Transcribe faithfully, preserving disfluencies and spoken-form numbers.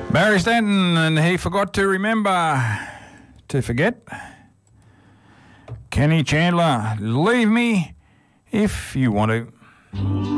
Barry Stanton, and he forgot to remember to forget. Kenny Chandler, leave me if you want to.